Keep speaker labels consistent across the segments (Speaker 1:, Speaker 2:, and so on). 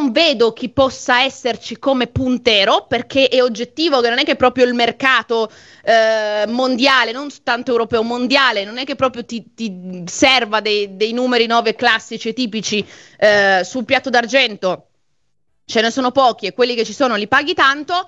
Speaker 1: non vedo chi possa esserci come puntero, perché è oggettivo che non è che proprio il mercato mondiale, non tanto europeo, mondiale, non è che proprio ti serva dei numeri 9 classici e tipici sul piatto d'argento. Ce ne sono pochi e quelli che ci sono li paghi tanto.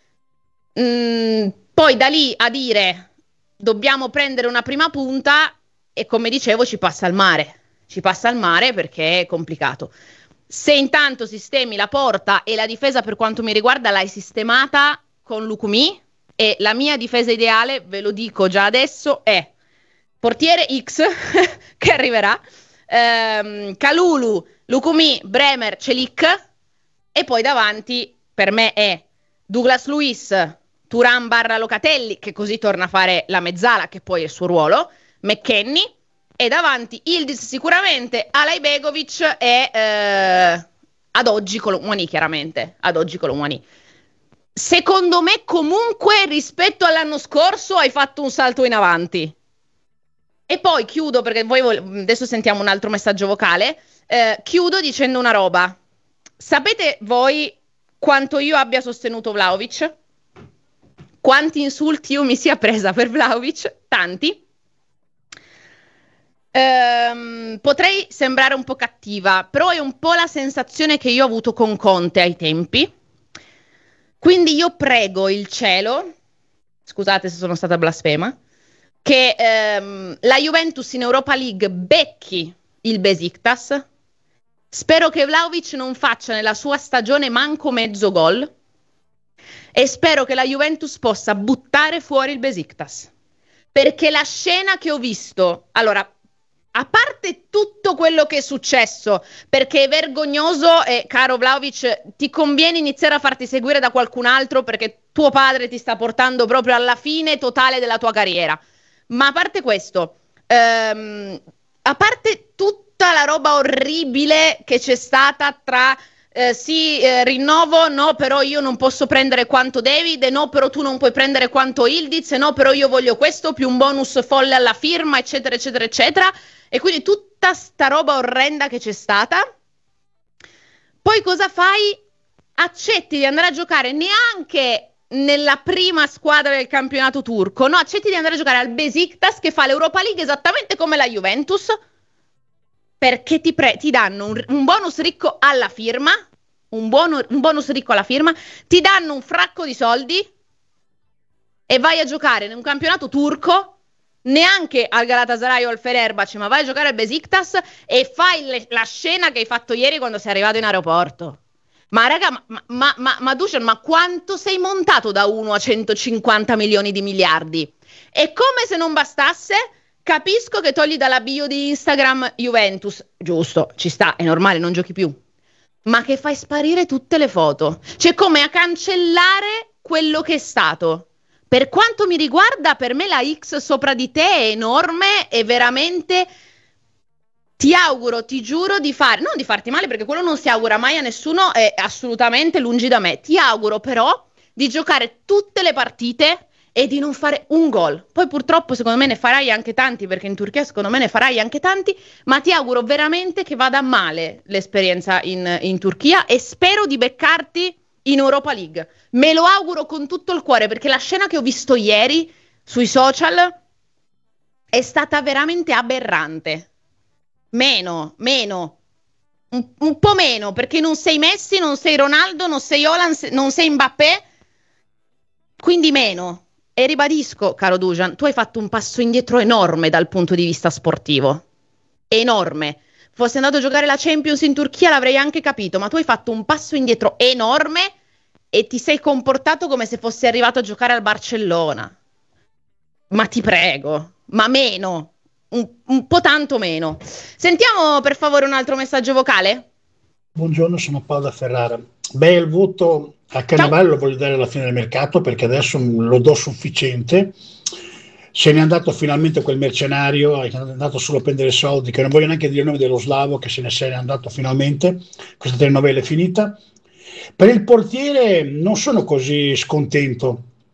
Speaker 1: Poi da lì a dire dobbiamo prendere una prima punta, e come dicevo ci passa al mare. Ci passa al mare perché è complicato. Se intanto sistemi la porta, e la difesa per quanto mi riguarda l'hai sistemata con Lukumi, e la mia difesa ideale, ve lo dico già adesso, è portiere X che arriverà, Kalulu, Lukumi, Bremer, Celik, e poi davanti per me è Douglas Luiz, Thuram barra Locatelli, che così torna a fare la mezzala, che poi è il suo ruolo, McKennie, e davanti Ildiz sicuramente, Alajbegovic e ad oggi Colomwani, chiaramente, ad oggi Colomwani. Secondo me comunque rispetto all'anno scorso hai fatto un salto in avanti. E poi chiudo, perché adesso sentiamo un altro messaggio vocale, chiudo dicendo una roba. Sapete voi quanto io abbia sostenuto Vlahovic? Quanti insulti io mi sia presa per Vlahovic? Tanti. Potrei sembrare un po' cattiva, però è un po' la sensazione che io ho avuto con Conte ai tempi. Quindi io prego il cielo, scusate se sono stata blasfema, che la Juventus in Europa League becchi il Besiktas. Spero che Vlahovic non faccia nella sua stagione manco mezzo gol, e spero che la Juventus possa buttare fuori il Besiktas, perché la scena che ho visto, allora, a parte tutto quello che è successo, perché è vergognoso, e caro Vlahovic, ti conviene iniziare a farti seguire da qualcun altro, perché tuo padre ti sta portando proprio alla fine totale della tua carriera. Ma a parte questo, a parte tutta la roba orribile che c'è stata tra rinnovo, no, però io non posso prendere quanto David, no, però tu non puoi prendere quanto Ildiz, no, però io voglio questo, più un bonus folle alla firma, eccetera, eccetera, eccetera. E quindi tutta sta roba orrenda che c'è stata. Poi cosa fai? Accetti di andare a giocare neanche nella prima squadra del campionato turco, no, accetti di andare a giocare al Besiktas, che fa l'Europa League esattamente come la Juventus, perché ti danno un bonus ricco alla firma, un bonus ricco alla firma, ti danno un fracco di soldi e vai a giocare in un campionato turco, neanche al Galatasaray o al Fenerbahce, ma vai a giocare al Besiktas e fai la scena che hai fatto ieri quando sei arrivato in aeroporto. Ma raga, ma Dusan, ma quanto sei montato da 1 a 150 milioni di miliardi? E come se non bastasse, capisco che togli dalla bio di Instagram Juventus, giusto, ci sta, è normale, non giochi più, ma che fai sparire tutte le foto, cioè come a cancellare quello che è stato. Per quanto mi riguarda, per me la X sopra di te è enorme e veramente ti auguro, ti giuro di fare, non di farti male perché quello non si augura mai a nessuno, è assolutamente lungi da me, ti auguro però di giocare tutte le partite e di non fare un gol. Poi purtroppo secondo me ne farai anche tanti, perché in Turchia secondo me ne farai anche tanti, ma ti auguro veramente che vada male l'esperienza in Turchia e spero di beccarti in Europa League. Me lo auguro con tutto il cuore, perché la scena che ho visto ieri sui social è stata veramente aberrante. Meno, un po' meno, perché non sei Messi, non sei Ronaldo, non sei Haaland, non sei Mbappé, quindi meno. E ribadisco, caro Dusan, tu hai fatto un passo indietro enorme dal punto di vista sportivo. Enorme. Fossi andato a giocare la Champions in Turchia l'avrei anche capito, ma tu hai fatto un passo indietro enorme e ti sei comportato come se fossi arrivato a giocare al Barcellona. Ma ti prego, ma meno. Un po' tanto meno. Sentiamo per favore un altro messaggio vocale.
Speaker 2: Buongiorno, sono Paolo da Ferrara. Beh, il voto a Cannavale lo voglio dare alla fine del mercato, perché adesso lo do sufficiente. Se n'è andato finalmente quel mercenario, è andato solo a prendere soldi, che non voglio neanche dire il nome dello slavo, che se n'è andato finalmente. Questa telenovela è finita. Per il portiere non sono così scontento.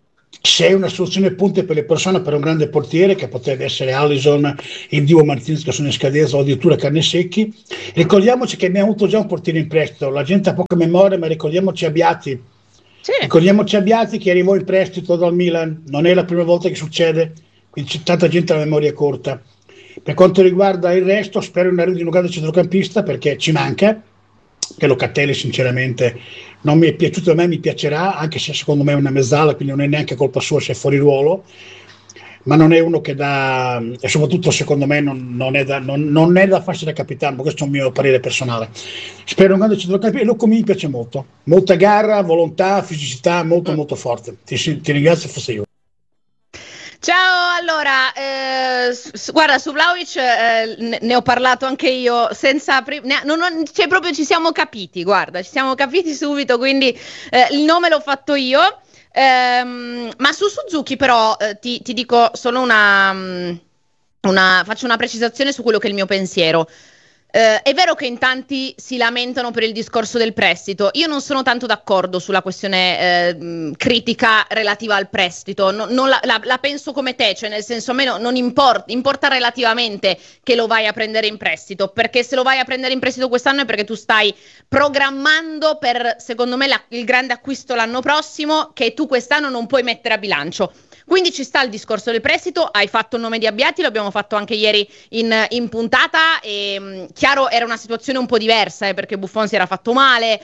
Speaker 2: se è una soluzione punte per le persone, per un grande portiere che potrebbe essere Alisson, il Divo Martinez che sono in scadenza o addirittura Cannesecchi. Ricordiamoci che abbiamo avuto già un portiere in prestito, la gente ha poca memoria, ma ricordiamoci Abbiati.
Speaker 1: Sì.
Speaker 2: Ricordiamoci Abbiati che arrivò in prestito dal Milan, non è la prima volta che succede, quindi c'è tanta gente a memoria corta. Per quanto riguarda il resto, spero in arrivo di un grande centrocampista perché ci manca, che Locatelli sinceramente non mi è piaciuto, a me mi piacerà, anche se secondo me è una mezzala, quindi non è neanche colpa sua se è fuori ruolo, ma non è uno che dà, e soprattutto secondo me non è da farsi da capitano, questo è un mio parere personale. Spero un grande centrocampista e Lucco mi piace molto, molta garra, volontà, fisicità, molto forte. Ti ringrazio, fosse io.
Speaker 1: Ciao, allora, guarda, su Vlahovic ne ho parlato anche io, senza cioè proprio ci siamo capiti, guarda, ci siamo capiti subito, quindi il nome l'ho fatto io, ma su Suzuki però ti dico solo faccio una precisazione su quello che è il mio pensiero. È vero che in tanti si lamentano per il discorso del prestito. Io non sono tanto d'accordo sulla questione critica relativa al prestito. Non la penso come te, cioè nel senso a me non importa relativamente che lo vai a prendere in prestito, perché se lo vai a prendere in prestito quest'anno è perché tu stai programmando per, secondo me, il grande acquisto l'anno prossimo che tu quest'anno non puoi mettere a bilancio. Quindi ci sta il discorso del prestito, hai fatto il nome di Abbiati, l'abbiamo fatto anche ieri in puntata, e chiaro era una situazione un po' diversa, perché Buffon si era fatto male,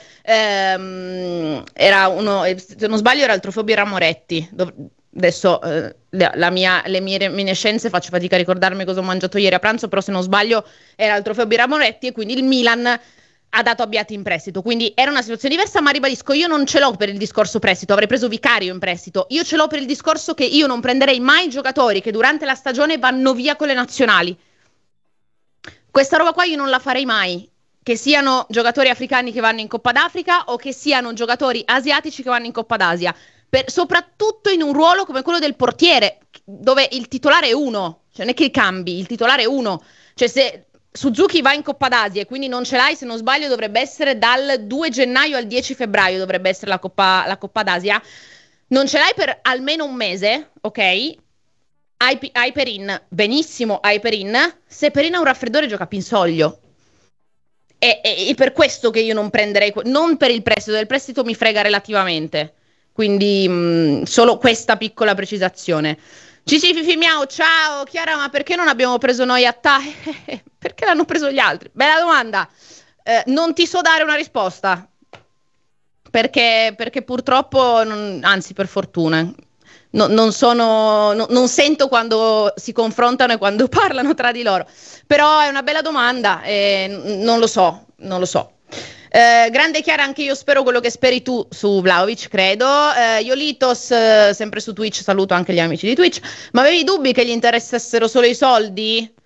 Speaker 1: era uno, se non sbaglio era il trofeo Birra Moretti, adesso le mie reminiscenze faccio fatica a ricordarmi cosa ho mangiato ieri a pranzo, però se non sbaglio era il trofeo Birra Moretti e quindi il Milan ha dato Abbiati in prestito, quindi era una situazione diversa, ma ribadisco, io non ce l'ho per il discorso prestito, avrei preso Vicario in prestito, io ce l'ho per il discorso che io non prenderei mai giocatori che durante la stagione vanno via con le nazionali. Questa roba qua io non la farei mai, che siano giocatori africani che vanno in Coppa d'Africa o che siano giocatori asiatici che vanno in Coppa d'Asia, soprattutto in un ruolo come quello del portiere, dove il titolare è uno, cioè non è che cambi, il titolare è uno, cioè se Suzuki va in Coppa d'Asia e quindi non ce l'hai, se non sbaglio dovrebbe essere dal 2 gennaio al 10 febbraio dovrebbe essere la Coppa d'Asia, non ce l'hai per almeno un mese, ok? Hai Perin, benissimo, hai Perin, se Perin ha un raffreddore gioca Pinsoglio. E per questo che io non prenderei, non per il prestito, del prestito mi frega relativamente, quindi solo questa piccola precisazione. Cici Fifi Miau, ciao Chiara, ma perché non abbiamo preso noi Attah? Perché l'hanno preso gli altri? Bella domanda. Non ti so dare una risposta, perché purtroppo, anzi per fortuna, non sento quando si confrontano e quando parlano tra di loro. Però è una bella domanda, non lo so. Grande Chiara, anche io spero quello che speri tu su Vlahovic, credo. Iolitos, sempre su Twitch, saluto anche gli amici di Twitch. Ma avevi dubbi che gli interessassero solo i soldi?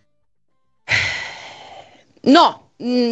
Speaker 1: No,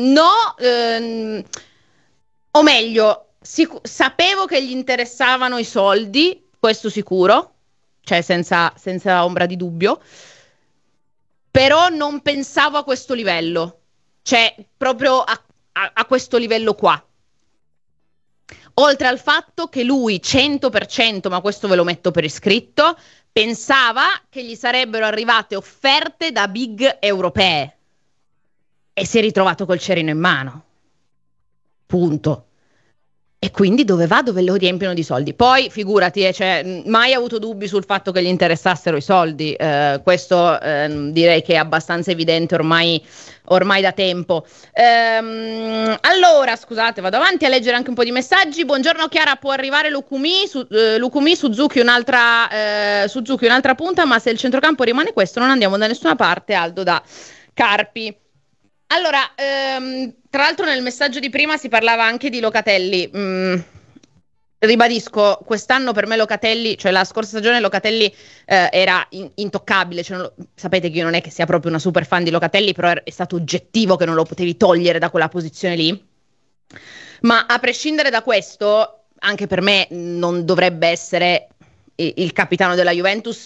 Speaker 1: o meglio, sapevo che gli interessavano i soldi, questo sicuro, cioè senza ombra di dubbio, però non pensavo a questo livello, cioè proprio a questo livello qua. Oltre al fatto che lui 100%, ma questo ve lo metto per iscritto, pensava che gli sarebbero arrivate offerte da big europee e si è ritrovato col cerino in mano. Punto. E quindi dove va? Dove lo riempiono di soldi. Poi figurati, cioè, mai avuto dubbi sul fatto che gli interessassero i soldi. Questo direi che è abbastanza evidente ormai da tempo. Allora, scusate, vado avanti a leggere anche un po' di messaggi. Buongiorno Chiara, può arrivare Lukumi, Suzuki un'altra punta, ma se il centrocampo rimane questo non andiamo da nessuna parte. Aldo da Carpi. Allora, tra l'altro nel messaggio di prima si parlava anche di Locatelli. Ribadisco, quest'anno per me Locatelli, cioè la scorsa stagione Locatelli era intoccabile. Cioè sapete che io non è che sia proprio una super fan di Locatelli, però è stato oggettivo che non lo potevi togliere da quella posizione lì. Ma a prescindere da questo, anche per me non dovrebbe essere il capitano della Juventus.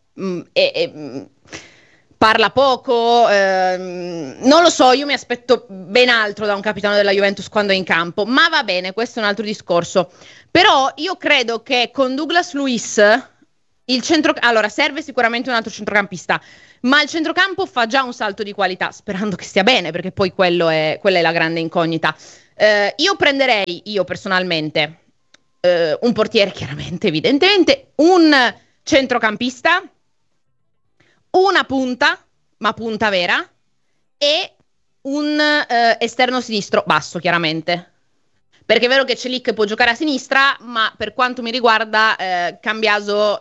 Speaker 1: Parla poco, non lo so, io mi aspetto ben altro da un capitano della Juventus quando è in campo, ma va bene, questo è un altro discorso. Però io credo che con Douglas Luiz Allora, serve sicuramente un altro centrocampista, ma il centrocampo fa già un salto di qualità, sperando che stia bene, perché poi quella è la grande incognita. Io prenderei, personalmente, un portiere, chiaramente, evidentemente, un centrocampista, una punta, ma punta vera, e un esterno sinistro basso, chiaramente. Perché è vero che Celik può giocare a sinistra, ma per quanto mi riguarda, Cambiaso,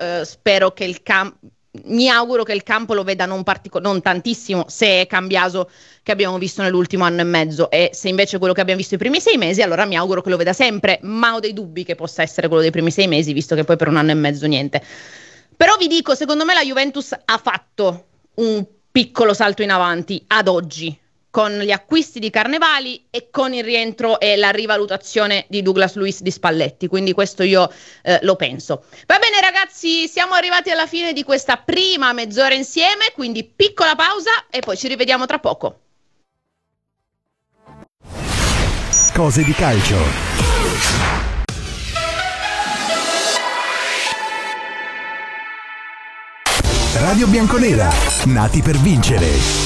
Speaker 1: mi auguro che il campo lo veda non tantissimo, se è Cambiaso che abbiamo visto nell'ultimo anno e mezzo, e se invece è quello che abbiamo visto i primi 6 mesi, allora mi auguro che lo veda sempre, ma ho dei dubbi che possa essere quello dei primi 6 mesi, visto che poi per un anno e mezzo niente. Però vi dico, secondo me la Juventus ha fatto un piccolo salto in avanti ad oggi, con gli acquisti di Carnevali e con il rientro e la rivalutazione di Douglas Luiz di Spalletti, quindi questo io lo penso. Va bene ragazzi, siamo arrivati alla fine di questa prima mezz'ora insieme, quindi piccola pausa e poi ci rivediamo tra poco.
Speaker 3: Cose di calcio. Radio Bianconera, nati per vincere.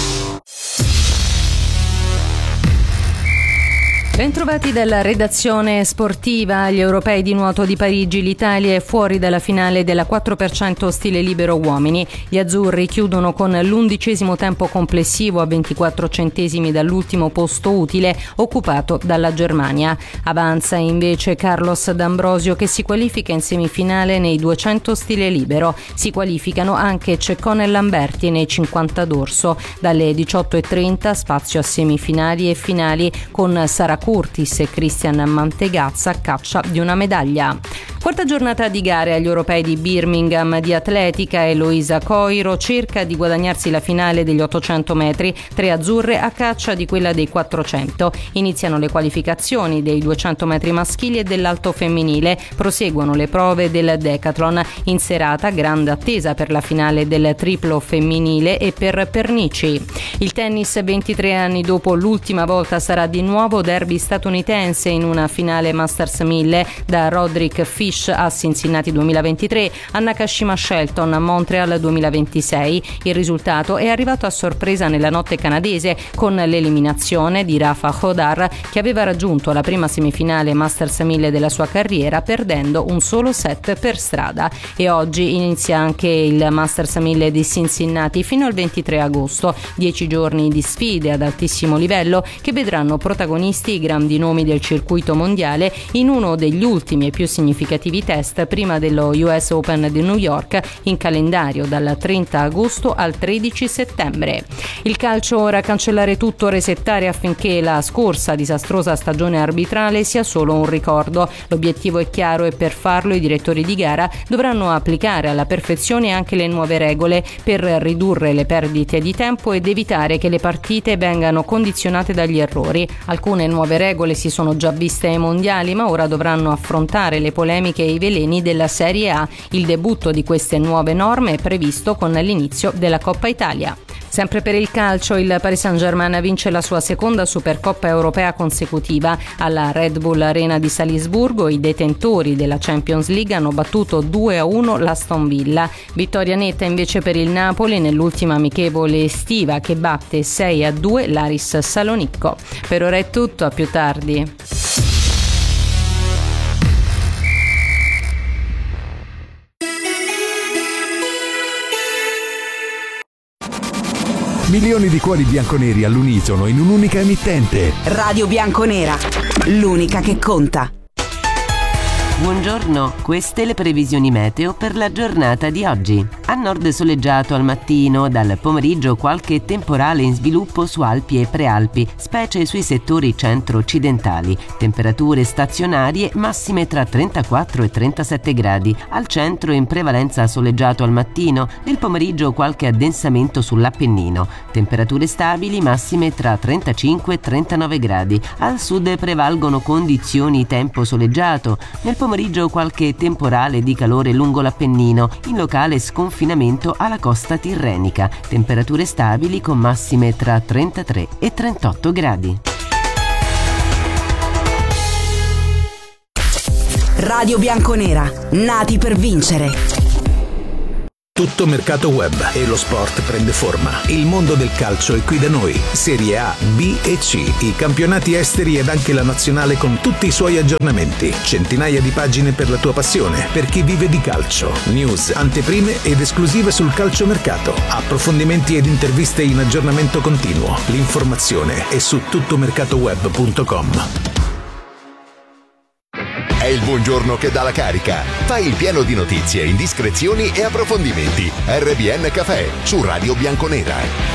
Speaker 4: Bentrovati dalla redazione sportiva. Agli europei di nuoto di Parigi l'Italia è fuori dalla finale della 4% stile libero uomini. Gli azzurri chiudono con l'11° tempo complessivo a 24 centesimi dall'ultimo posto utile occupato dalla Germania. Avanza invece Carlos D'Ambrosio che si qualifica in semifinale nei 200 stile libero. Si qualificano anche Ceccone e Lamberti nei 50 dorso. Dalle 18:30 spazio a semifinali e finali con Sara Curtis e Christian Mantegazza a caccia di una medaglia. Quarta giornata di gare agli europei di Birmingham di atletica. Eloisa Coiro cerca di guadagnarsi la finale degli 800 metri, 3 azzurre a caccia di quella dei 400. Iniziano le qualificazioni dei 200 metri maschili e dell'alto femminile, proseguono le prove del decathlon. In serata grande attesa per la finale del triplo femminile e per Pernici. Il tennis, 23 anni dopo l'ultima volta, sarà di nuovo derby statunitense in una finale Masters 1000 da Roderick Fish a Cincinnati 2023 a Nakashima Shelton a Montreal 2026. Il risultato è arrivato a sorpresa nella notte canadese con l'eliminazione di Rafa Hodar, che aveva raggiunto la prima semifinale Masters 1000 della sua carriera perdendo un solo set per strada. E oggi inizia anche il Masters 1000 di Cincinnati fino al 23 agosto, 10 giorni di sfide ad altissimo livello che vedranno protagonisti i grandi nomi del circuito mondiale in uno degli ultimi e più significativi test prima dello US Open di New York, in calendario dal 30 agosto al 13 settembre. Il calcio ora: cancellare tutto, resettare affinché la scorsa disastrosa stagione arbitrale sia solo un ricordo. L'obiettivo è chiaro e per farlo i direttori di gara dovranno applicare alla perfezione anche le nuove regole per ridurre le perdite di tempo ed evitare che le partite vengano condizionate dagli errori. Alcune nuove regole si sono già viste ai mondiali, ma ora dovranno affrontare le polemiche e i veleni della Serie A. Il debutto di queste nuove norme è previsto con l'inizio della Coppa Italia. Sempre per il calcio, il Paris Saint-Germain vince la sua seconda Supercoppa europea consecutiva. Alla Red Bull Arena di Salisburgo i detentori della Champions League hanno battuto 2-1 l'Aston Villa. Vittoria netta invece per il Napoli nell'ultima amichevole estiva, che batte 6-2 l'Aris Salonicco. Per ora è tutto, a più tardi.
Speaker 3: Milioni di cuori bianconeri all'unisono in un'unica emittente.
Speaker 5: Radio Bianconera, l'unica che conta.
Speaker 6: Buongiorno, queste le previsioni meteo per la giornata di oggi. A nord soleggiato al mattino, dal pomeriggio qualche temporale in sviluppo su Alpi e Prealpi, specie sui settori centro-occidentali. Temperature stazionarie massime tra 34 e 37 gradi. Al centro in prevalenza soleggiato al mattino, nel pomeriggio qualche addensamento sull'Appennino. Temperature stabili massime tra 35 e 39 gradi. Al sud prevalgono condizioni tempo soleggiato. Nel pomeriggio qualche temporale di calore lungo l'Appennino, in locale sconfinamento alla costa tirrenica. Temperature stabili con massime tra 33 e 38 gradi.
Speaker 5: Radio Bianconera, nati per vincere.
Speaker 7: Tutto mercato web e lo sport prende forma. Il mondo del calcio è qui da noi. Serie A, B e C, i campionati esteri ed anche la nazionale con tutti i suoi aggiornamenti. Centinaia di pagine per la tua passione, per chi vive di calcio. News, anteprime ed esclusive sul calciomercato. Approfondimenti ed interviste in aggiornamento continuo. L'informazione è su tuttomercatoweb.com.
Speaker 8: È il buongiorno che dà la carica. Fai il pieno di notizie, indiscrezioni e approfondimenti. RBN Caffè su Radio Bianconera.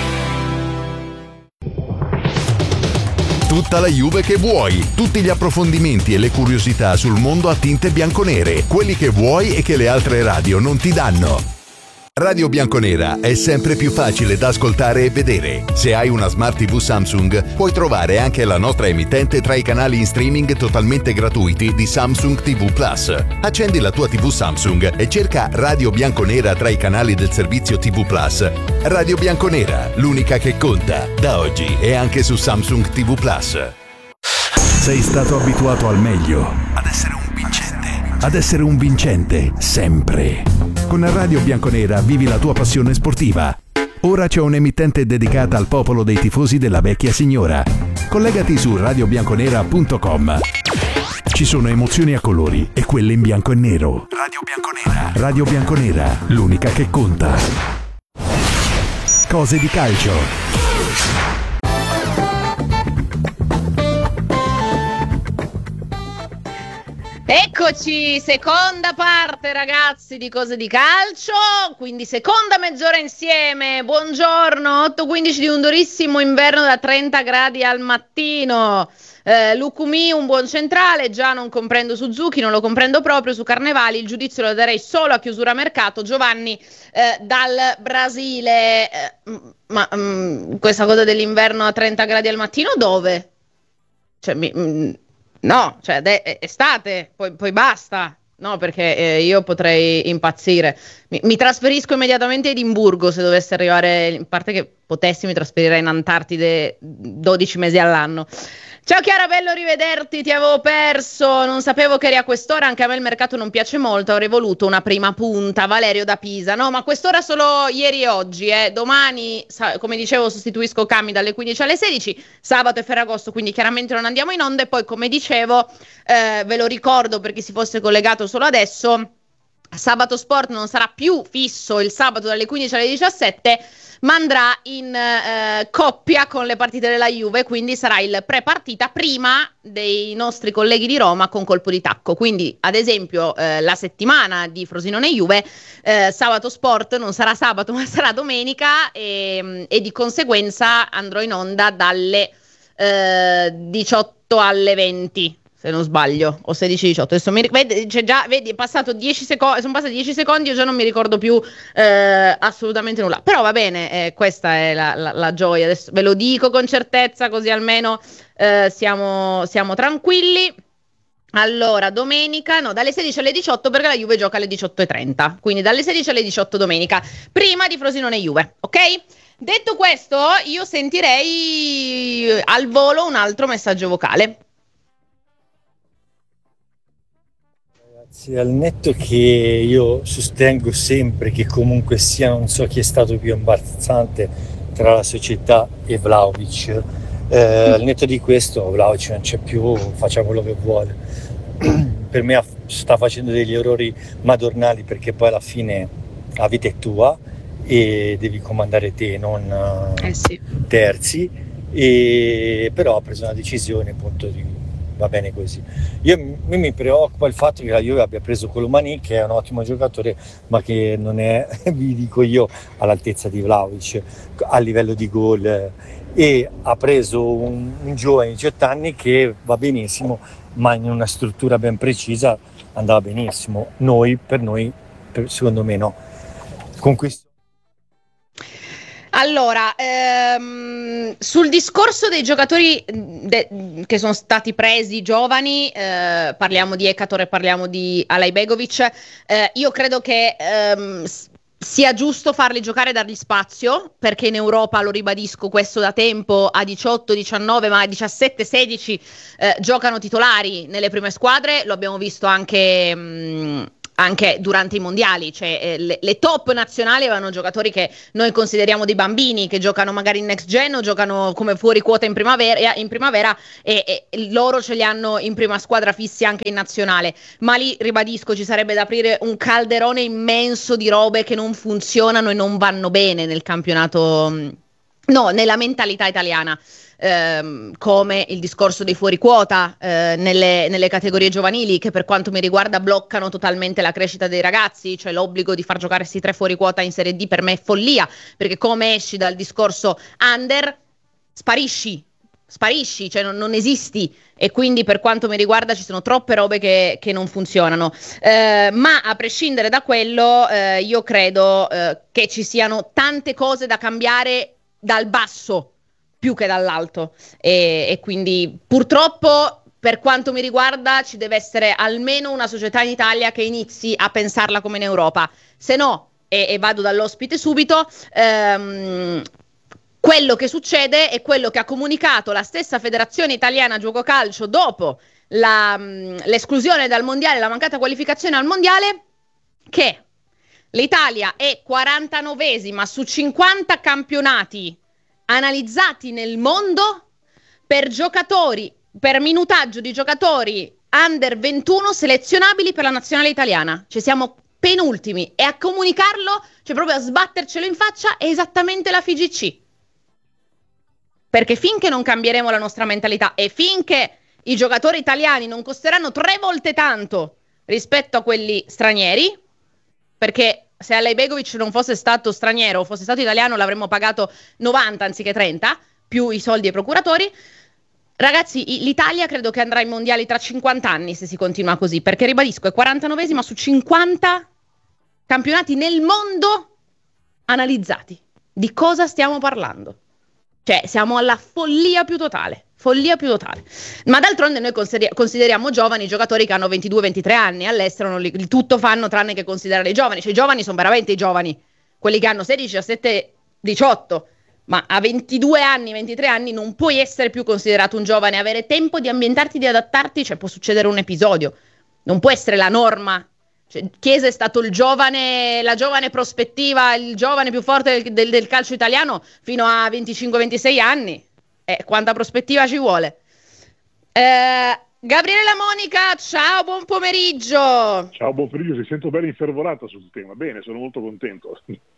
Speaker 8: Tutta la Juve che vuoi, tutti gli approfondimenti e le curiosità sul mondo a tinte bianconere, quelli che vuoi e che le altre radio non ti danno. Radio Bianconera è sempre più facile da ascoltare e vedere. Se hai una Smart TV Samsung, puoi trovare anche la nostra emittente tra i canali in streaming totalmente gratuiti di Samsung TV Plus. Accendi la tua TV Samsung e cerca Radio Bianconera tra i canali del servizio TV Plus. Radio Bianconera, l'unica che conta. Da oggi è anche su Samsung TV Plus.
Speaker 3: Sei stato abituato al meglio, ad essere un vincente, sempre. Con Radio Bianconera vivi la tua passione sportiva. Ora c'è un'emittente dedicata al popolo dei tifosi della vecchia signora. Collegati su radiobianconera.com. Ci sono emozioni a colori e quelle in bianco e nero. Radio Bianconera, l'unica che conta. Cose di calcio.
Speaker 1: Eccoci, seconda parte ragazzi di Cose di Calcio, quindi seconda mezz'ora insieme. Buongiorno, 8:15 di un durissimo inverno da 30 gradi al mattino. Lucumi un buon centrale, già non comprendo Suzuki, non lo comprendo proprio. Su Carnevali il giudizio lo darei solo a chiusura mercato. Giovanni dal Brasile, questa cosa dell'inverno a 30 gradi al mattino dove? Cioè, no, cioè è estate, poi basta, no, perché io potrei impazzire. Mi trasferisco immediatamente a Edimburgo se dovesse arrivare, in parte che potessi mi trasferirei in Antartide 12 mesi all'anno. Ciao Chiara, bello rivederti, ti avevo perso, non sapevo che eri a quest'ora, anche a me il mercato non piace molto, avrei voluto una prima punta. Valerio da Pisa, no, ma quest'ora solo ieri e oggi, domani, come dicevo, sostituisco Cami dalle 15 alle 16, sabato e Ferragosto, quindi chiaramente non andiamo in onda. E poi, come dicevo, ve lo ricordo per chi si fosse collegato solo adesso, Sabato Sport non sarà più fisso il sabato dalle 15 alle 17, ma andrà in coppia con le partite della Juve, quindi sarà il pre-partita prima dei nostri colleghi di Roma con colpo di tacco. Quindi, ad esempio, la settimana di Frosinone Juve, Sabato Sport non sarà sabato ma sarà domenica, e di conseguenza andrò in onda dalle 18 alle 20. Se non sbaglio, o 16-18. Adesso vedi, è passato 10 secondi, sono passati 10 secondi, io già non mi ricordo più assolutamente nulla. Però va bene, questa è la gioia. Adesso ve lo dico con certezza, così almeno siamo tranquilli. Allora, domenica, no, dalle 16 alle 18, perché la Juve gioca alle 18:30. Quindi dalle 16 alle 18 domenica, prima di Frosinone Juve, ok? Detto questo, io sentirei al volo un altro messaggio vocale.
Speaker 9: Al netto che io sostengo sempre che comunque sia, non so chi è stato più imbarazzante tra la società e Vlahovic, al netto di questo Vlahovic non c'è più, faccia quello che vuole. Per me sta facendo degli errori madornali, perché poi alla fine la vita è tua e devi comandare te, non terzi, e però ha preso una decisione, appunto, va bene così. Mi preoccupa il fatto che la Juve abbia preso Colomani, che è un ottimo giocatore, ma che non è, vi dico io, all'altezza di Vlahovic a livello di gol, e ha preso un giovane di 18 anni che va benissimo, ma in una struttura ben precisa andava benissimo. Secondo me no. Con questo
Speaker 1: Allora, sul discorso dei giocatori che sono stati presi giovani, parliamo di Ekator e parliamo di Alajbegovic, io credo che sia giusto farli giocare e dargli spazio, perché in Europa, lo ribadisco questo da tempo, a 18, 19, ma a 17, 16 giocano titolari nelle prime squadre. Lo abbiamo visto anche anche durante i mondiali, cioè le top nazionali avevano giocatori che noi consideriamo dei bambini, che giocano magari in next gen o giocano come fuori quota in primavera e loro ce li hanno in prima squadra fissi anche in nazionale, ma lì ribadisco ci sarebbe da aprire un calderone immenso di robe che non funzionano e non vanno bene nel campionato, no, nella mentalità italiana. Come il discorso dei fuori quota nelle categorie giovanili, che per quanto mi riguarda bloccano totalmente la crescita dei ragazzi, cioè l'obbligo di far giocare questi 3 fuori quota in Serie D per me è follia, perché come esci dal discorso under sparisci, cioè non esisti, e quindi per quanto mi riguarda ci sono troppe robe che non funzionano, ma a prescindere da quello io credo che ci siano tante cose da cambiare dal basso più che dall'alto, e quindi purtroppo per quanto mi riguarda ci deve essere almeno una società in Italia che inizi a pensarla come in Europa, se no, e vado dall'ospite subito, quello che succede è quello che ha comunicato la stessa Federazione Italiana Giuoco Calcio dopo l'esclusione dal mondiale, la mancata qualificazione al mondiale, che l'Italia è 49esima su 50 campionati analizzati nel mondo per minutaggio di giocatori under 21 selezionabili per la nazionale italiana. Cioè siamo penultimi, e a comunicarlo, cioè proprio a sbattercelo in faccia, è esattamente la FIGC. Perché finché non cambieremo la nostra mentalità e finché i giocatori italiani non costeranno 3 volte tanto rispetto a quelli stranieri, perché se Alejbegovic non fosse stato straniero o fosse stato italiano l'avremmo pagato 90 anziché 30, più i soldi ai procuratori. Ragazzi, l'Italia credo che andrà ai mondiali tra 50 anni se si continua così, perché ribadisco, è 49esima su 50 campionati nel mondo analizzati. Di cosa stiamo parlando? Cioè, siamo alla follia più totale. Ma d'altronde noi consideriamo giovani giocatori che hanno 22-23 anni, all'estero il tutto fanno tranne che considerare i giovani, cioè i giovani sono veramente i giovani, quelli che hanno 16, 17, 18, ma a 22 anni, 23 anni non puoi essere più considerato un giovane, avere tempo di ambientarti, di adattarti, cioè può succedere un episodio, non può essere la norma. Cioè, Chiesa è stato la giovane prospettiva, il giovane più forte del calcio italiano fino a 25-26 anni. Quanta prospettiva ci vuole? Gabriele Monica, ciao, buon pomeriggio.
Speaker 10: Ciao, buon pomeriggio, ti sento bene infervorata sul tema. Bene, sono molto contento.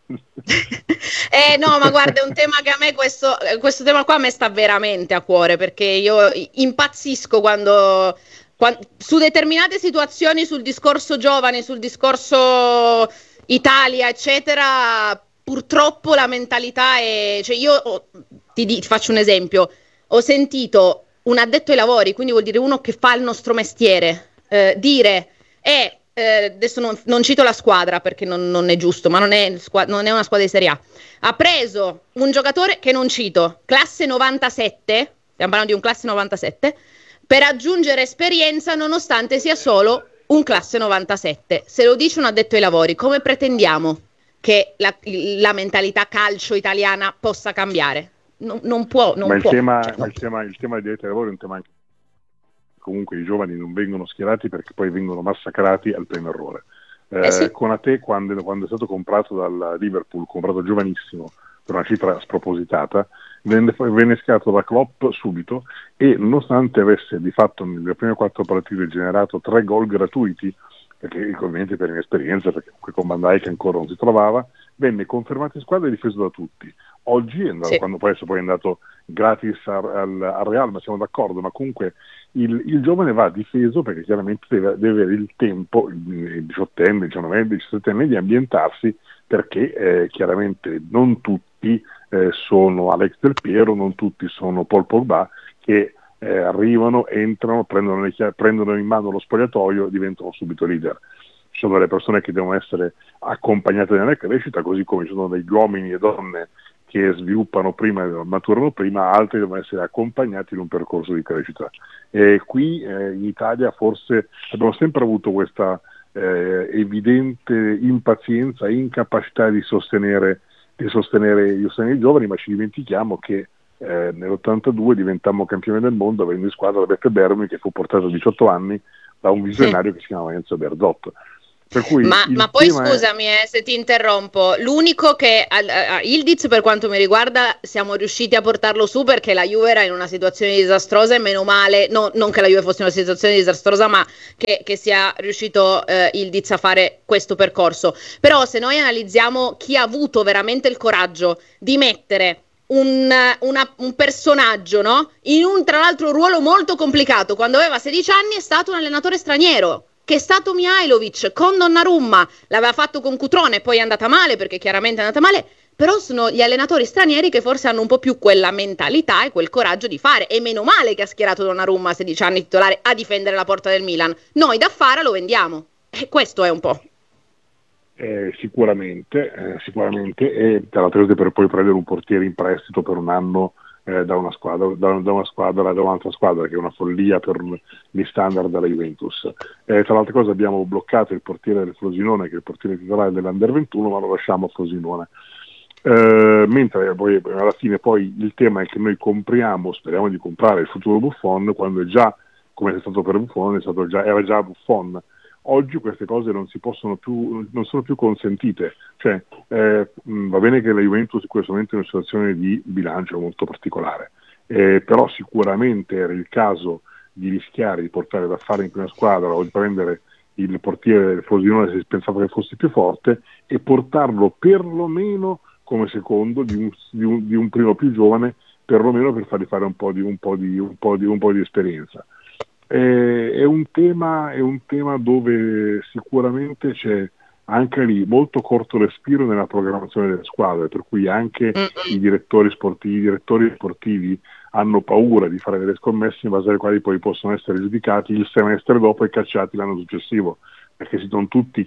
Speaker 1: No, ma guarda, è un tema che a me questo tema qua a me sta veramente a cuore, perché io impazzisco quando su determinate situazioni, sul discorso giovani, sul discorso Italia, eccetera, purtroppo la mentalità è... Cioè io ti faccio un esempio, ho sentito un addetto ai lavori, quindi vuol dire uno che fa il nostro mestiere, dire adesso non cito la squadra perché non è giusto, ma non è una squadra di Serie A, ha preso un giocatore che non cito, classe 97, stiamo parlando di un classe 97, per aggiungere esperienza nonostante sia solo un classe 97. Se lo dice un addetto ai lavori, come pretendiamo che la mentalità calcio italiana possa cambiare? Non può.
Speaker 10: Il tema dei diritti ai lavori è un tema anche. Comunque i giovani non vengono schierati perché poi vengono massacrati al primo errore. Sì. Conate, quando è stato comprato dal Liverpool, comprato giovanissimo per una cifra spropositata, venne schierato da Klopp subito, e nonostante avesse di fatto nelle prime 4 partite generato 3 gol gratuiti, perché ovviamente per inesperienza, perché con Van Dijk ancora non si trovava, venne confermato in squadra e difeso da tutti. Oggi è andato, quando poi è andato gratis al Real, ma siamo d'accordo, ma comunque il giovane va difeso perché chiaramente deve avere il tempo, il 18enne, il 19enne, il 17enne, di ambientarsi, perché chiaramente non tutti sono Alex Del Piero, non tutti sono Paul Pogba, che arrivano, entrano, prendono in mano lo spogliatoio e diventano subito leader. Ci sono delle persone che devono essere accompagnate nella crescita, così come ci sono degli uomini e donne che sviluppano prima e maturano prima, altri devono essere accompagnati in un percorso di crescita. E qui in Italia forse abbiamo sempre avuto questa evidente impazienza e incapacità di sostenere i giovani, ma ci dimentichiamo che nell'82 diventammo campioni del mondo avendo in squadra Beppe Bermi, che fu portato a 18 anni da un visionario che si chiamava Enzo Berzotto. Per cui
Speaker 1: ma poi scusami se ti interrompo, l'unico che Ildiz, per quanto mi riguarda, siamo riusciti a portarlo su perché la Juve era in una situazione disastrosa e meno male, non che la Juve fosse in una situazione disastrosa, ma che sia riuscito Ildiz a fare questo percorso. Però se noi analizziamo chi ha avuto veramente il coraggio di mettere un personaggio, no? In un tra l'altro ruolo molto complicato, quando aveva 16 anni è stato un allenatore straniero, che è stato Mihajlovic con Donnarumma, l'aveva fatto con Cutrone, poi è andata male perché chiaramente è andata male, però sono gli allenatori stranieri che forse hanno un po' più quella mentalità e quel coraggio di fare, e meno male che ha schierato Donnarumma a 16 anni titolare a difendere la porta del Milan. Noi da Fara lo vendiamo, e questo è un po'.
Speaker 10: Sicuramente, e tra l'altro per poi prendere un portiere in prestito per un anno da un'altra squadra, che è una follia per gli standard della Juventus. Tra l'altra cosa abbiamo bloccato il portiere del Frosinone, che è il portiere titolare dell'Under 21, ma lo lasciamo a Frosinone. Mentre poi alla fine poi il tema è che noi speriamo di comprare il futuro Buffon, quando è già, come è stato per Buffon, era già Buffon. Oggi queste cose non sono più consentite, cioè va bene che la Juventus in questo momento è in una situazione di bilancio molto particolare, però sicuramente era il caso di rischiare di portare da fare in prima squadra o di prendere il portiere del Frosinone se si pensava che fosse più forte e portarlo perlomeno come secondo di un primo più giovane, perlomeno per fargli fare un po' di esperienza. È un tema dove sicuramente c'è anche lì molto corto respiro nella programmazione delle squadre, per cui anche i direttori sportivi hanno paura di fare delle scommesse in base alle quali poi possono essere giudicati il semestre dopo e cacciati l'anno successivo, perché non tutti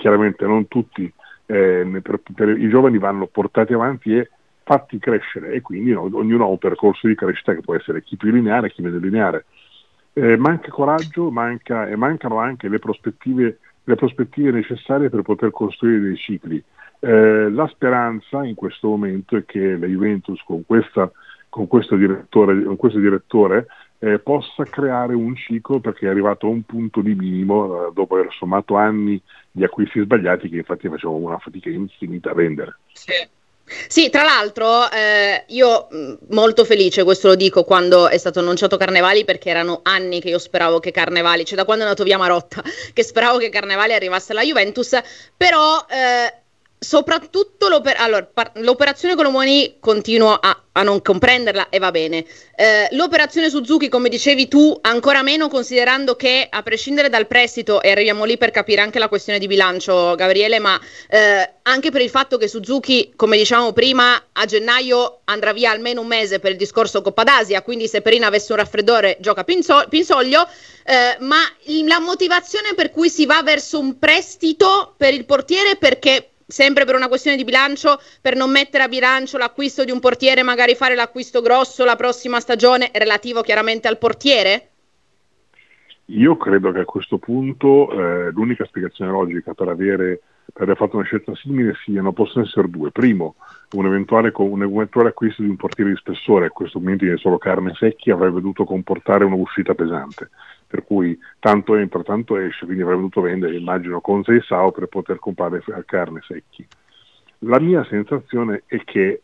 Speaker 10: per i giovani vanno portati avanti e fatti crescere, e quindi ognuno ha un percorso di crescita che può essere chi più lineare, chi meno lineare. Manca coraggio, mancano anche le prospettive necessarie per poter costruire dei cicli. La speranza in questo momento è che la Juventus con questo direttore possa creare un ciclo, perché è arrivato a un punto di minimo dopo aver sommato anni di acquisti sbagliati che infatti facevamo una fatica infinita a vendere.
Speaker 1: Sì, tra l'altro io molto felice, questo lo dico, quando è stato annunciato Carnevali, perché erano anni che io speravo che Carnevali, cioè da quando è andato via Marotta, che speravo che Carnevali arrivasse alla Juventus, però soprattutto l'operazione Colomoni continuo a non comprenderla, e va bene. L'operazione Suzuki, come dicevi tu, ancora meno, considerando che, a prescindere dal prestito, e arriviamo lì per capire anche la questione di bilancio, Gabriele, ma anche per il fatto che Suzuki, come dicevamo prima, a gennaio andrà via almeno un mese per il discorso Coppa d'Asia, quindi se Perin avesse un raffreddore gioca Pinsoglio, ma la motivazione per cui si va verso un prestito per il portiere, perché sempre per una questione di bilancio, per non mettere a bilancio l'acquisto di un portiere, magari fare l'acquisto grosso la prossima stagione, relativo chiaramente al portiere?
Speaker 10: Io credo che a questo punto l'unica spiegazione logica per aver fatto una scelta simile possono essere due. Primo, un eventuale acquisto di un portiere di spessore, a questo momento è solo carne secchi, avrebbe dovuto comportare un'uscita pesante, per cui tanto entra tanto esce, quindi avrebbe dovuto vendere, immagino, con Seisao per poter comprare carne secchi. La mia sensazione è che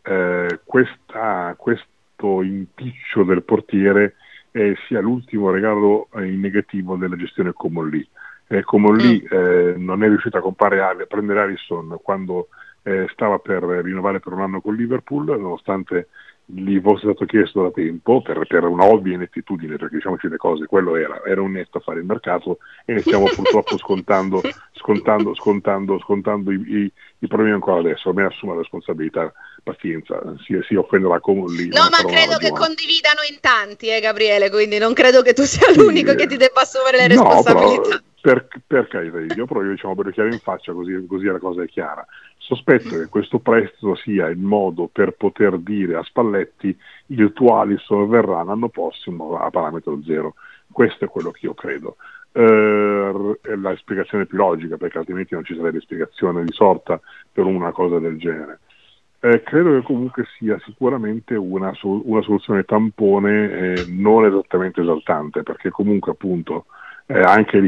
Speaker 10: questo impiccio del portiere sia l'ultimo regalo in negativo della gestione Comolli. Comolli non è riuscito a prendere Alisson quando stava per rinnovare per un anno con Liverpool, nonostante gli fosse stato chiesto da tempo per una ovvia inettitudine, perché diciamoci le cose, quello era un netto a fare il mercato, e ne stiamo purtroppo scontando i problemi ancora adesso. A me assumo la responsabilità, pazienza, si offenderà come lì.
Speaker 1: No, ma credo che condividano in tanti, Gabriele, quindi non credo che tu sia l'unico che ti debba assumere le responsabilità.
Speaker 10: Per carità di Dio, però io per chiaro in faccia, così la cosa è chiara. Sospetto che questo prestito sia il modo per poter dire a Spalletti: il tuo Alisson verrà l'anno prossimo a parametro zero. Questo è quello che io credo. È la spiegazione più logica, perché altrimenti non ci sarebbe spiegazione di sorta per una cosa del genere. Credo che comunque sia sicuramente una soluzione tampone non esattamente esaltante, perché comunque appunto anche lì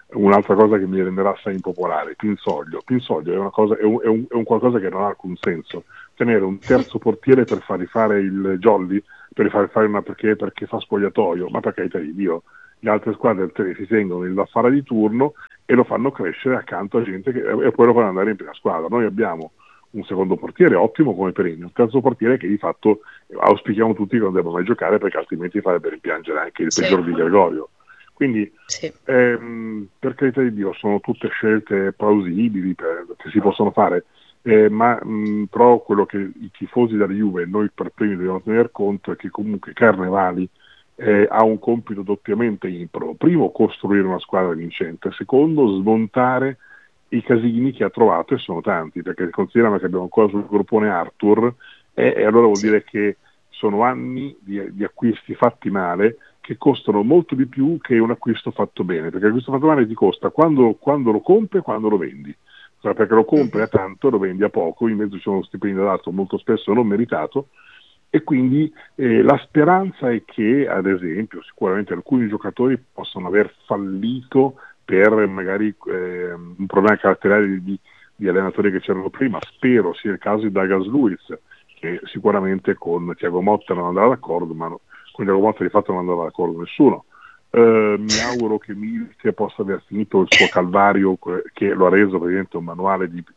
Speaker 10: un'altra cosa che mi renderà assai impopolare, Pinsoglio è una cosa, è un qualcosa che non ha alcun senso. Tenere un terzo portiere per far rifare il jolly, per far fare perché fa spogliatoio, ma per carità di Dio, le altre squadre si tengono il da fare di turno e lo fanno crescere accanto a gente e poi lo fanno andare in prima squadra. Noi abbiamo un secondo portiere ottimo come Perini, un terzo portiere che di fatto auspichiamo tutti che non debba mai giocare, perché altrimenti farebbe rimpiangere anche il peggior di Gregorio. Quindi per carità di Dio sono tutte scelte plausibili che si possono fare, però quello che i tifosi della Juve e noi per primi dobbiamo tener conto è che comunque Carnevali ha un compito doppiamente impro. Primo, costruire una squadra vincente; secondo, smontare i casini che ha trovato, e sono tanti, perché consideriamo che abbiamo ancora sul gruppone Arthur, e allora vuol dire che sono anni di acquisti fatti male che costano molto di più che un acquisto fatto bene, perché l'acquisto fatto male ti costa quando lo compri e quando lo vendi, cioè, perché lo compri a tanto, lo vendi a poco, in mezzo c'è uno stipendio dato molto spesso non meritato, e quindi la speranza è che, ad esempio, sicuramente alcuni giocatori possono aver fallito per magari un problema caratteriale di allenatori che c'erano prima. Spero sia il caso di Douglas Luiz, che sicuramente con Thiago Motta non andrà d'accordo, ma con Thiago Motta di fatto non andava d'accordo nessuno. Mi auguro che Milik possa aver finito il suo calvario, che lo ha reso praticamente un manuale di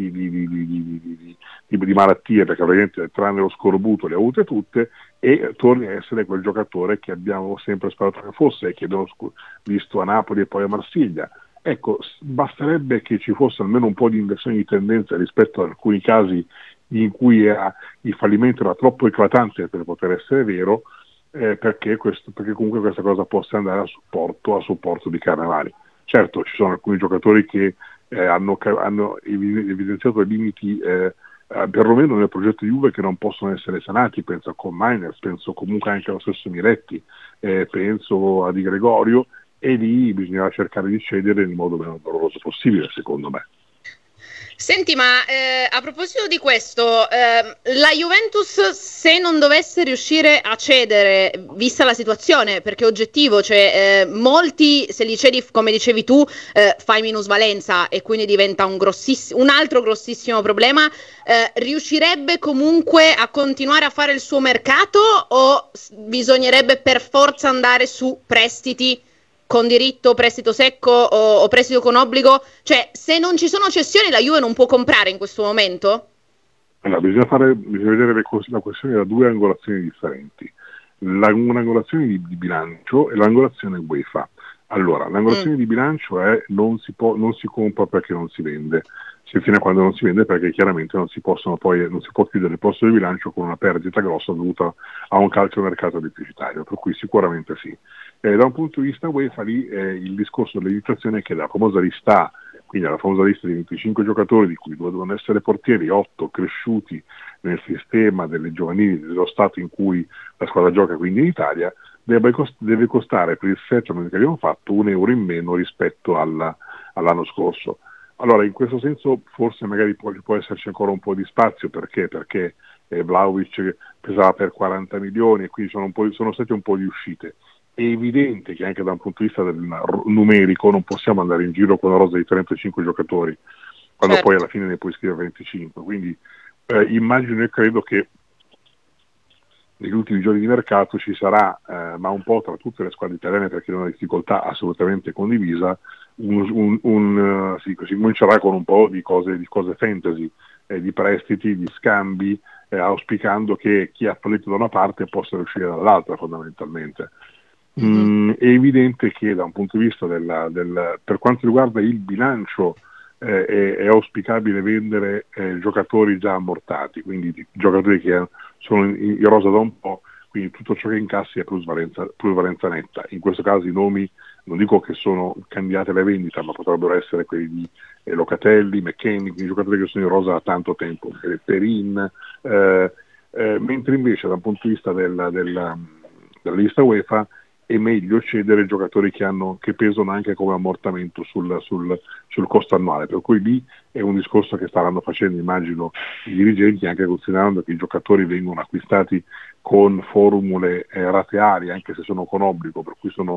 Speaker 10: malattie, perché praticamente tranne lo scorbuto le ha avute tutte, e torni a essere quel giocatore che abbiamo sempre sperato che fosse e che abbiamo visto a Napoli e poi a Marsiglia. Ecco, basterebbe che ci fosse almeno un po' di inversione di tendenza rispetto ad alcuni casi in cui il fallimento era troppo eclatante per poter essere vero, perché comunque questa cosa possa andare a supporto di Carnevali. Certo, ci sono alcuni giocatori che hanno evidenziato limiti perlomeno nel progetto Juve, che non possono essere sanati. Penso a Miners, penso comunque anche allo stesso Miretti, penso a Di Gregorio, e lì bisognerà cercare di cedere nel modo meno doloroso possibile, secondo me.
Speaker 1: Senti, ma a proposito di questo, la Juventus, se non dovesse riuscire a cedere, vista la situazione, perché è oggettivo, cioè molti, se li cedi come dicevi tu, fai minusvalenza e quindi diventa un altro grossissimo problema, riuscirebbe comunque a continuare a fare il suo mercato, o bisognerebbe per forza andare su prestiti con diritto, prestito secco o prestito con obbligo? Cioè, se non ci sono cessioni, la Juve non può comprare in questo momento?
Speaker 10: Allora, bisogna vedere la questione da due angolazioni differenti. Un'angolazione di bilancio e l'angolazione UEFA. Allora, l'angolazione di bilancio è non si compra perché non si vende. Fino a quando non si vende, perché chiaramente non si può chiudere il posto di bilancio con una perdita grossa dovuta a un calciomercato deficitario, per cui sicuramente sì. Da un punto di vista UEFA, lì il discorso dell'editazione è che la famosa lista, quindi la famosa lista di 25 giocatori, di cui 2 devono essere portieri, 8 cresciuti nel sistema delle giovanili dello stato in cui la squadra gioca, quindi in Italia, deve costare per il settlement che abbiamo fatto €1 in meno rispetto all'anno scorso. Allora, in questo senso forse magari può esserci ancora un po' di spazio, perché Vlahovic pesava per 40 milioni e quindi sono state un po' di uscite. È evidente che anche da un punto di vista numerico non possiamo andare in giro con una rosa di 35 giocatori, quando poi alla fine ne puoi scrivere 25. Quindi immagino e credo che negli ultimi giorni di mercato ci sarà, ma un po' tra tutte le squadre italiane, perché è una difficoltà assolutamente condivisa, si comincerà con un po' di cose fantasy, di prestiti, di scambi, auspicando che chi ha fallito da una parte possa uscire dall'altra, fondamentalmente. È evidente che da un punto di vista per quanto riguarda il bilancio, è auspicabile vendere giocatori già ammortati, quindi giocatori che sono in rosa da un po', quindi tutto ciò che incassi è plusvalenza netta. In questo caso i nomi non dico che sono candidati alla vendita, ma potrebbero essere quelli di Locatelli, McKennie, quindi giocatori che sono in rosa da tanto tempo, Perin, mentre invece dal punto di vista della lista UEFA è meglio cedere giocatori che pesano anche come ammortamento sul costo annuale, per cui lì è un discorso che staranno facendo, immagino, i dirigenti, anche considerando che i giocatori vengono acquistati con formule ratearie, anche se sono con obbligo, per cui sono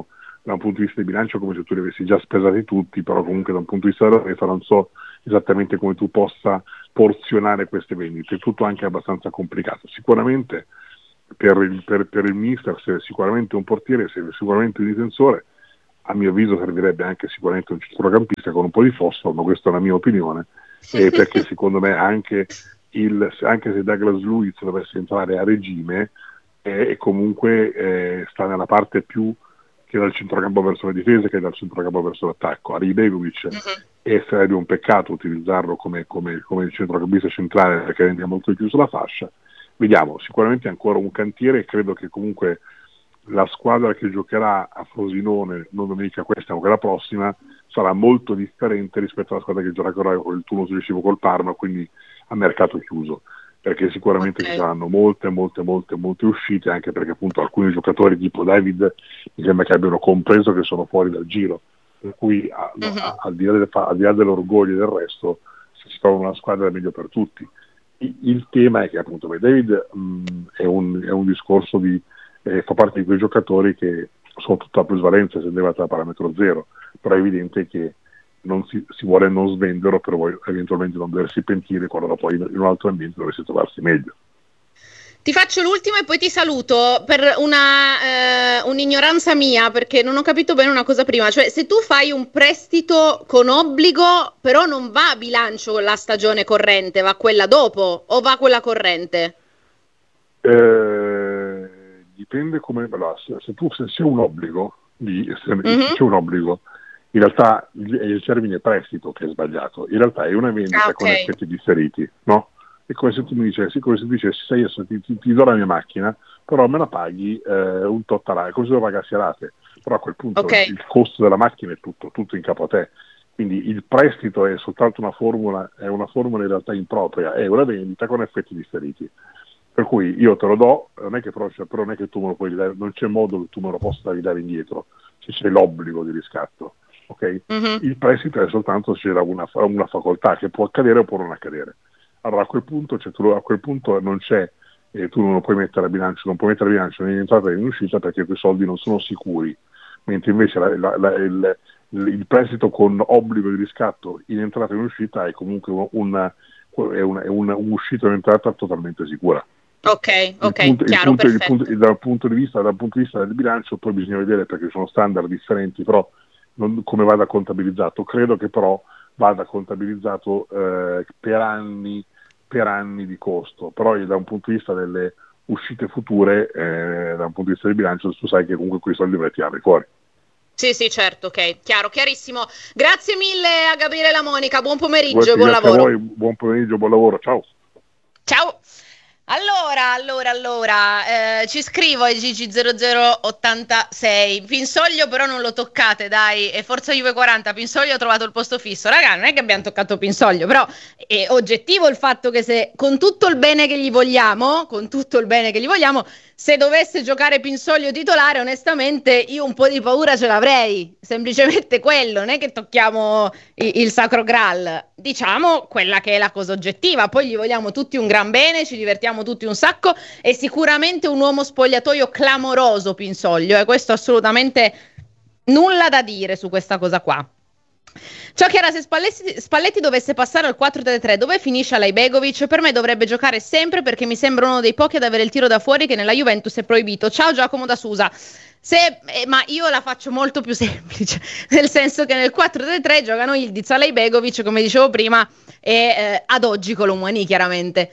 Speaker 10: da un punto di vista di bilancio come se tu li avessi già spesati tutti, però comunque da un punto di vista della rete non so esattamente come tu possa porzionare queste vendite, è tutto anche abbastanza complicato. Sicuramente per il mister sicuramente un portiere, sicuramente un difensore, a mio avviso servirebbe anche sicuramente un centrocampista con un po' di fosforo, ma questa è la mia opinione, perché secondo me anche se Douglas Luiz dovesse entrare a regime, comunque sta nella parte più che dal centrocampo verso la difesa che dal centrocampo verso l'attacco. Ari Begovic e sarebbe un peccato utilizzarlo come centrocampista centrale, perché rende molto di più sulla fascia. Vediamo, sicuramente è ancora un cantiere e credo che comunque la squadra che giocherà a Frosinone, non domenica questa ma quella prossima, sarà molto differente rispetto alla squadra che giocherà con il turno successivo col Parma, quindi a mercato chiuso, perché sicuramente ci saranno molte uscite, anche perché appunto alcuni giocatori tipo David mi sembra che abbiano compreso che sono fuori dal giro, per cui al di là dell'orgoglio e del resto, se si trova una squadra è meglio per tutti. Il tema è che appunto David è un discorso di fa parte di quei giocatori che sono tutta plusvalenza se arrivata a parametro zero, però è evidente che non si vuole non svenderlo per poi eventualmente non doversi pentire quando poi in un altro ambiente dovesse trovarsi meglio.
Speaker 1: Ti faccio l'ultimo e poi ti saluto per un'ignoranza mia, perché non ho capito bene una cosa prima, cioè se tu fai un prestito con obbligo però non va a bilancio la stagione corrente, va quella dopo o va quella corrente?
Speaker 10: Dipende come, allora, se c'è un obbligo, c'è un obbligo, in realtà è il termine prestito che è sbagliato, in realtà è una vendita con effetti differiti, no? È come se tu mi dicessi, sai, adesso ti do la mia macchina, però me la paghi un tot a rate, come se lo pagassi a rate, però a quel punto il costo della macchina è tutto in capo a te, quindi il prestito è soltanto una formula in realtà impropria, è una vendita con effetti differiti. Per cui io te lo do, non è che tu me lo puoi ridare, non c'è modo che tu me lo possa ridare indietro, se c'è l'obbligo di riscatto, ok? Il prestito è soltanto se c'era una facoltà che può accadere o può non accadere. Allora a quel punto non c'è, tu non lo puoi mettere a bilancio, non puoi mettere a bilancio né in entrata né in uscita perché quei soldi non sono sicuri, mentre invece il prestito con obbligo di riscatto in entrata e in uscita è comunque un uscita e un'entrata totalmente sicura.
Speaker 1: Chiaro, perfetto.
Speaker 10: Dal punto di vista del bilancio poi bisogna vedere, perché sono standard differenti, però come vada contabilizzato. Credo che però vada contabilizzato per anni di costo, però da un punto di vista delle uscite future, da un punto di vista del bilancio, tu sai che comunque quei soldi dovrai tirarli fuori.
Speaker 1: Sì, certo, ok, chiarissimo. Grazie mille a Gabriele e la Monica, buon pomeriggio e buon lavoro.
Speaker 10: A voi, buon pomeriggio, buon lavoro, ciao.
Speaker 1: Ciao. Allora, ci scrivo ai Gigi0086, Pinsoglio però non lo toccate, dai, e Forza Juve 40, Pinsoglio ha trovato il posto fisso, raga, non è che abbiamo toccato Pinsoglio, però è oggettivo il fatto che se con tutto il bene che gli vogliamo, se dovesse giocare Pinsoglio titolare, onestamente io un po' di paura ce l'avrei, semplicemente quello, non è che tocchiamo il sacro Graal, diciamo quella che è la cosa oggettiva, poi gli vogliamo tutti un gran bene, ci divertiamo tutti un sacco, è sicuramente un uomo spogliatoio clamoroso Pinsoglio, e questo assolutamente nulla da dire su questa cosa qua. Ciao Chiara, se Spalletti dovesse passare al 4-3-3, dove finisce Alajbegovic? Per me dovrebbe giocare sempre, perché mi sembra uno dei pochi ad avere il tiro da fuori che nella Juventus è proibito. Ciao Giacomo da Susa. Ma io la faccio molto più semplice, nel senso che nel 4-3-3 giocano Ildiz, Alajbegovic, come dicevo prima, e ad oggi Colomwani chiaramente,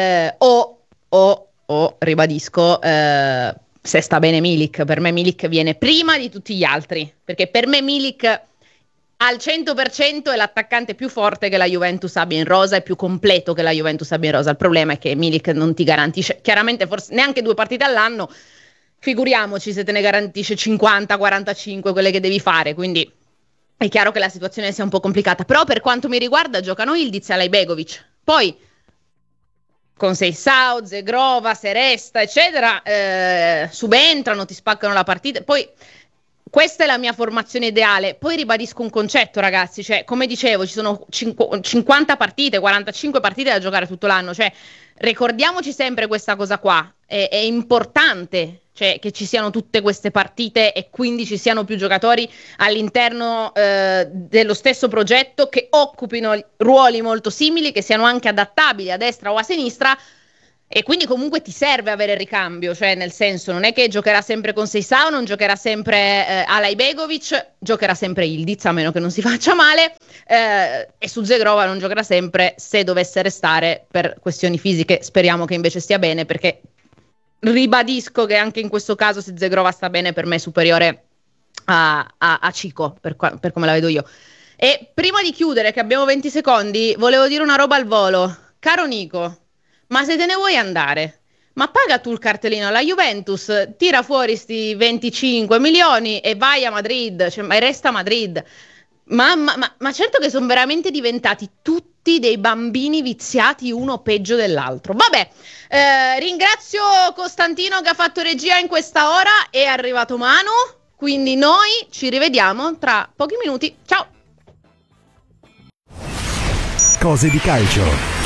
Speaker 1: ribadisco, se sta bene Milik. Per me Milik viene prima di tutti gli altri, perché per me Milik al 100% è l'attaccante più forte che la Juventus abbia in rosa, è più completo che la Juventus abbia in rosa. Il problema è che Milik non ti garantisce, chiaramente forse neanche 2 partite all'anno, figuriamoci se te ne garantisce 50, 45, quelle che devi fare, quindi è chiaro che la situazione sia un po' complicata, però per quanto mi riguarda giocano Ildiz e Alajbegovic, poi con Seisao, Zegrova, Seresta eccetera, subentrano, ti spaccano la partita, poi questa è la mia formazione ideale. Poi ribadisco un concetto, ragazzi, cioè come dicevo ci sono 50 partite, 45 partite da giocare tutto l'anno, cioè ricordiamoci sempre questa cosa qua, è importante, cioè che ci siano tutte queste partite e quindi ci siano più giocatori all'interno dello stesso progetto che occupino ruoli molto simili, che siano anche adattabili a destra o a sinistra, e quindi comunque ti serve avere il ricambio, cioè nel senso non è che giocherà sempre con Seisao, non giocherà sempre Alajbegovic, giocherà sempre Ildiz, a meno che non si faccia male, e su Zegrova non giocherà sempre se dovesse restare per questioni fisiche. Speriamo che invece stia bene, perché ribadisco che anche in questo caso se Zegrova sta bene per me è superiore a Cico, per come la vedo io. E prima di chiudere, che abbiamo 20 secondi, volevo dire una roba al volo. Caro Nico, ma se te ne vuoi andare, ma paga tu il cartellino alla Juventus, tira fuori sti 25 milioni e vai a Madrid, cioè, ma resta a Madrid. Ma certo che sono veramente diventati tutti dei bambini viziati, uno peggio dell'altro. Vabbè, ringrazio Costantino che ha fatto regia in questa ora, è arrivato Manu, quindi noi ci rivediamo tra pochi minuti. Ciao!
Speaker 3: Cose di calcio.